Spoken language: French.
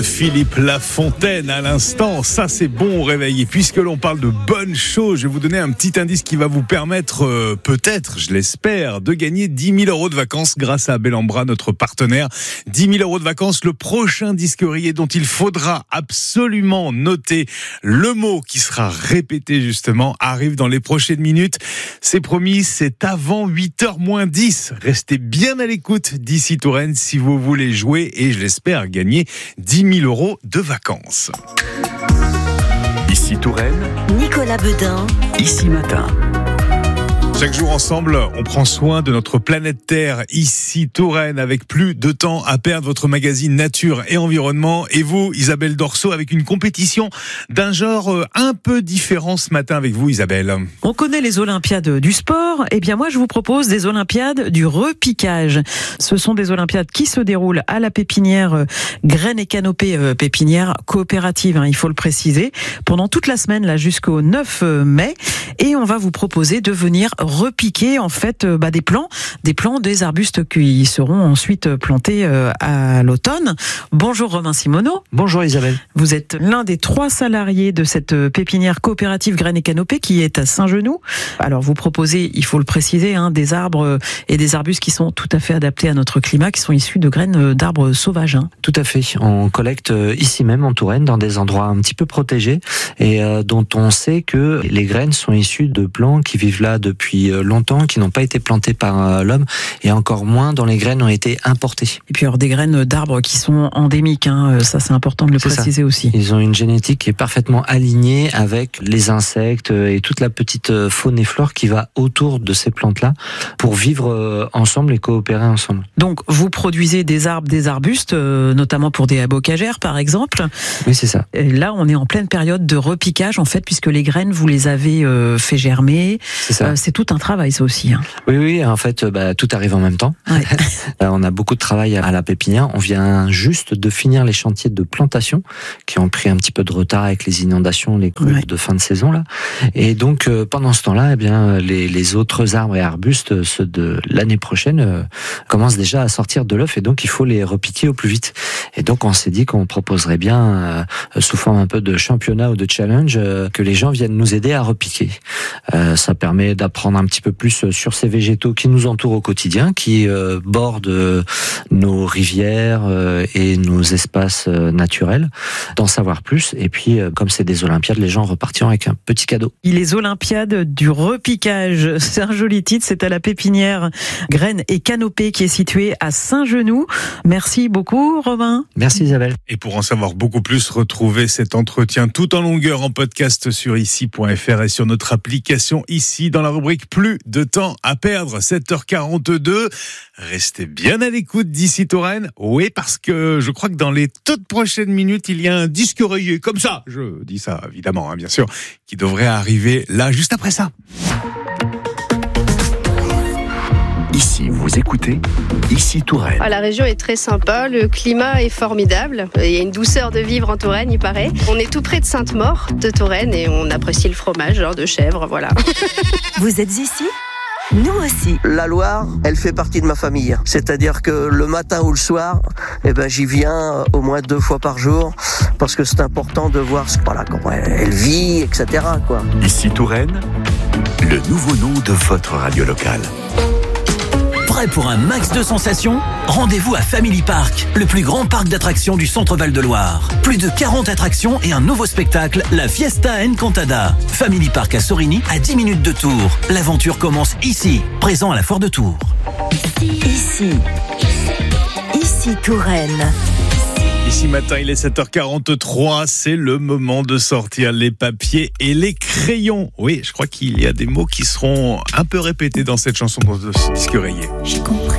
Philippe Lafontaine à l'instant, ça c'est bon au réveil. Et puisque l'on parle de bonnes choses, je vais vous donner un petit indice qui va vous permettre, peut-être, je l'espère, de gagner 10 000 euros de vacances grâce à Bellambra, notre partenaire. 10 000 euros de vacances, le prochain disquerier dont il faudra absolument noter le mot qui sera répété justement, arrive dans les prochaines minutes. C'est promis, c'est avant 8h-10. Restez bien à l'écoute d'ici Touraine si vous voulez jouer et je l'espère gagner 10 000 euros de vacances. Ici Touraine, Nicolas Beudin, Ici Matin. Chaque jour ensemble, on prend soin de notre planète Terre, ici Touraine, avec plus de temps à perdre, votre magazine Nature et Environnement. Et vous, Isabelle Dorso, avec une compétition d'un genre un peu différent ce matin avec vous, Isabelle. On connaît les Olympiades du sport. Eh bien, moi, je vous propose des Olympiades du repiquage. Ce sont des Olympiades qui se déroulent à la pépinière Graines et Canopée, pépinière coopérative, il faut le préciser, pendant toute la semaine, là, jusqu'au 9 mai. Et on va vous proposer de venir repiquer en fait des plants, des arbustes qui seront ensuite plantés à l'automne. Bonjour Romain Simoneau. Bonjour Isabelle. Vous êtes l'un des 3 salariés de cette pépinière coopérative Graines et Canopée qui est à Saint-Genoux. Alors vous proposez, il faut le préciser, des arbres et des arbustes qui sont tout à fait adaptés à notre climat, qui sont issus de graines d'arbres sauvages. Tout à fait. On collecte ici même en Touraine dans des endroits un petit peu protégés et dont on sait que les graines sont issues de plants qui vivent là depuis longtemps, qui n'ont pas été plantés par l'homme et encore moins dont les graines ont été importées. Et puis alors des graines d'arbres qui sont endémiques, ça c'est important de le préciser aussi. Ils ont une génétique qui est parfaitement alignée avec les insectes et toute la petite faune et flore qui va autour de ces plantes-là pour vivre ensemble et coopérer ensemble. Donc vous produisez des arbres, des arbustes, notamment pour des bocagères par exemple. Oui, c'est ça. Et là on est en pleine période de repiquage en fait, puisque les graines vous les avez fait germer. C'est ça. C'est tout un travail ça aussi. Oui, en fait, tout arrive en même temps. Ouais. On a beaucoup de travail à la pépinière. On vient juste de finir les chantiers de plantation qui ont pris un petit peu de retard avec les inondations, les crues de fin de saison là. Et donc pendant ce temps-là, les autres arbres et arbustes, ceux de l'année prochaine, commencent déjà à sortir de l'œuf et donc il faut les repiquer au plus vite. Et donc on s'est dit qu'on proposerait bien, sous forme un peu de championnat ou de challenge, que les gens viennent nous aider à repiquer. Ça permet d'apprendre un petit peu plus sur ces végétaux qui nous entourent au quotidien, qui bordent nos rivières et nos espaces naturels, d'en savoir plus. Et puis, comme c'est des Olympiades, les gens repartiront avec un petit cadeau. Les Olympiades du repiquage, c'est un joli titre, c'est à la pépinière Graines et Canopée qui est située à Saint-Genoux. Merci beaucoup Romain. Merci Isabelle. Et pour en savoir beaucoup plus, retrouvez cet entretien tout en longueur en podcast sur ici.fr et sur notre application ici dans la rubrique Plus de temps à perdre, 7h42. Restez bien à l'écoute d'ici Touraine. Oui, parce que je crois que dans les toutes prochaines minutes, il y a un disque rayé comme ça. Je dis ça évidemment, bien sûr, qui devrait arriver là, juste après ça. Ici, vous écoutez Ici Touraine. La région est très sympa, le climat est formidable. Il y a une douceur de vivre en Touraine, il paraît. On est tout près de Sainte-Maure de Touraine et on apprécie le fromage, de chèvre, voilà. vous êtes ici ? Nous aussi. La Loire, elle fait partie de ma famille. C'est-à-dire que le matin ou le soir, j'y viens au moins 2 fois par jour parce que c'est important de voir comment elle vit, etc. quoi. Ici Touraine, le nouveau nom de votre radio locale. Prêt pour un max de sensations ? Rendez-vous à Family Park, le plus grand parc d'attractions du centre Val-de-Loire. Plus de 40 attractions et un nouveau spectacle, la Fiesta Encantada. Family Park à Sorigny, à 10 minutes de Tours. L'aventure commence ici, présent à la foire de Tours. Ici Touraine. Ici matin, il est 7h43, c'est le moment de sortir les papiers et les crayons. Oui, je crois qu'il y a des mots qui seront un peu répétés dans cette chanson de ce disque rayé. J'ai compris.